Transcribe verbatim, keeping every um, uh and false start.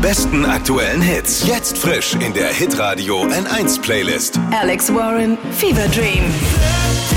besten aktuellen Hits. Jetzt frisch in der Hitradio N eins Playlist. Alex Warren, Fever Dream.